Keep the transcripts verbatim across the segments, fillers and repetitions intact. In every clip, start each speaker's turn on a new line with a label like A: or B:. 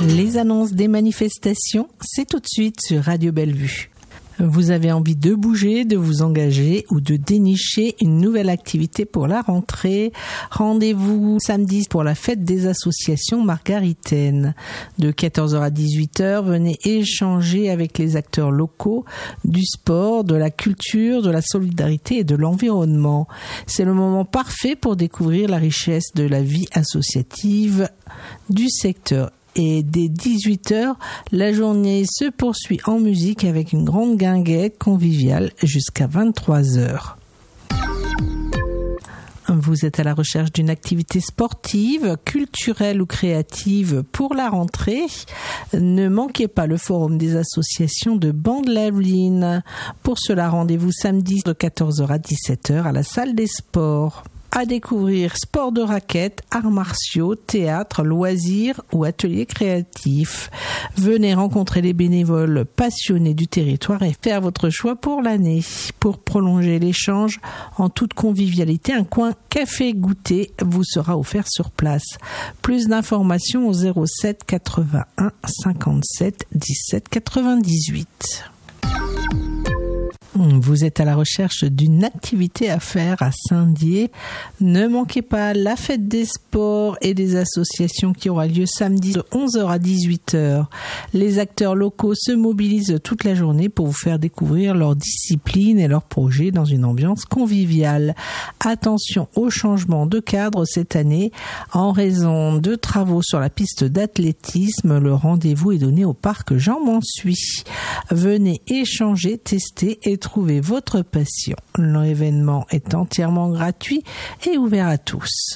A: Les annonces des manifestations, c'est tout de suite sur Radio Bellevue. Vous avez envie de bouger, de vous engager ou de dénicher une nouvelle activité pour la rentrée? Rendez-vous samedi pour la fête des associations margaritaines. De quatorze heures à dix-huit heures, venez échanger avec les acteurs locaux du sport, de la culture, de la solidarité et de l'environnement. C'est le moment parfait pour découvrir la richesse de la vie associative du secteur. Et dès dix-huit heures, la journée se poursuit en musique avec une grande guinguette conviviale jusqu'à vingt-trois heures. Vous êtes à la recherche d'une activité sportive, culturelle ou créative pour la rentrée? Ne manquez pas le forum des associations de Bande-Laveline. Pour cela, rendez-vous samedi de quatorze heures à dix-sept heures à la salle des sports. À découvrir sport de raquettes, arts martiaux, théâtre, loisirs ou ateliers créatifs. Venez rencontrer les bénévoles passionnés du territoire et faire votre choix pour l'année. Pour prolonger l'échange en toute convivialité, un coin café-goûter vous sera offert sur place. Plus d'informations au zéro sept quatre-vingt-un cinquante-sept dix-sept quatre-vingt-dix-huit. Vous êtes à la recherche d'une activité à faire à Saint-Dié. Ne manquez pas la fête des sports et des associations qui aura lieu samedi de onze heures à dix-huit heures. Les acteurs locaux se mobilisent toute la journée pour vous faire découvrir leurs disciplines et leurs projets dans une ambiance conviviale. Attention au changement de cadre cette année. En raison de travaux sur la piste d'athlétisme, le rendez-vous est donné au parc Jean-Mansuy. Venez échanger, tester et trouver votre passion. L'événement est entièrement gratuit et ouvert à tous.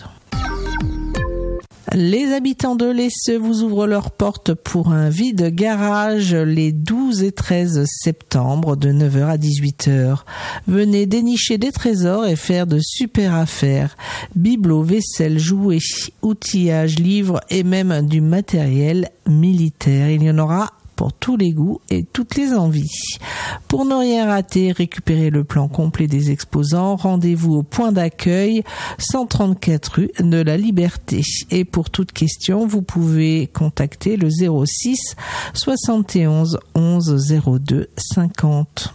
A: Les habitants de l'Esseux vous ouvrent leurs portes pour un vide garage les douze et treize septembre de neuf heures à dix-huit heures. Venez dénicher des trésors et faire de super affaires. Bibelots, vaisselle, jouets, outillages, livres et même du matériel militaire. Il y en aura pour tous les goûts et toutes les envies. Pour ne rien rater, récupérez le plan complet des exposants. Rendez-vous au point d'accueil cent trente-quatre rue de la Liberté. Et pour toute question, vous pouvez contacter le zéro six soixante et onze onze zéro deux cinquante.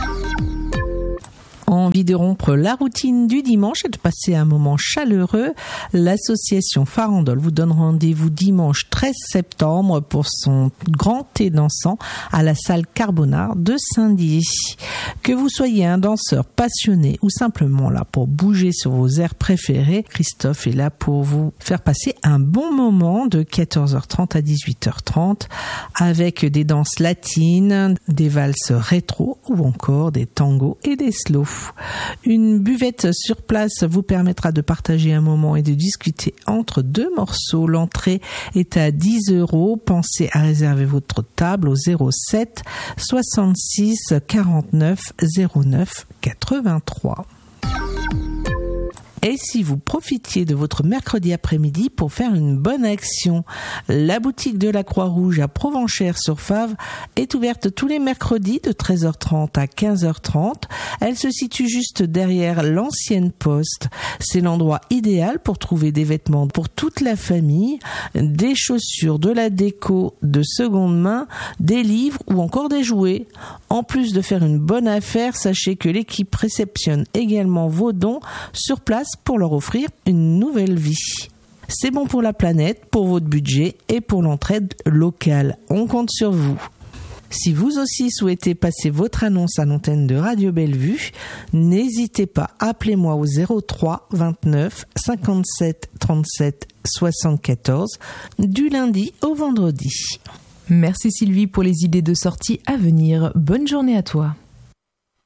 A: Envie de rompre la routine du dimanche et de passer un moment chaleureux, l'association Farandole vous donne rendez-vous dimanche treize septembre pour son grand thé dansant à la salle Carbonard de Saint-Dié. Que vous soyez un danseur passionné ou simplement là pour bouger sur vos airs préférés, Christophe est là pour vous faire passer un bon moment de quatorze heures trente à dix-huit heures trente avec des danses latines, des valses rétro ou encore des tangos et des slows. Une buvette sur place vous permettra de partager un moment et de discuter entre deux morceaux. L'entrée est à dix euros. Pensez à réserver votre table au zéro sept soixante-six quarante-neuf zéro neuf quatre-vingt-trois. Et si vous profitiez de votre mercredi après-midi pour faire une bonne action, la boutique de la Croix-Rouge à Provenchères-sur-Fave est ouverte tous les mercredis de treize heures trente à quinze heures trente. Elle se situe juste derrière l'ancienne poste. C'est l'endroit idéal pour trouver des vêtements pour toute la famille, des chaussures, de la déco de seconde main, des livres ou encore des jouets. En plus de faire une bonne affaire, sachez que l'équipe réceptionne également vos dons sur place pour leur offrir une nouvelle vie. C'est bon pour la planète, pour votre budget et pour l'entraide locale. On compte sur vous. Si vous aussi souhaitez passer votre annonce à l'antenne de Radio Bellevue, n'hésitez pas, appelez-moi au zéro trois vingt-neuf cinquante-sept trente-sept soixante-quatorze du lundi au vendredi.
B: Merci Sylvie pour les idées de sortie à venir. Bonne journée à toi.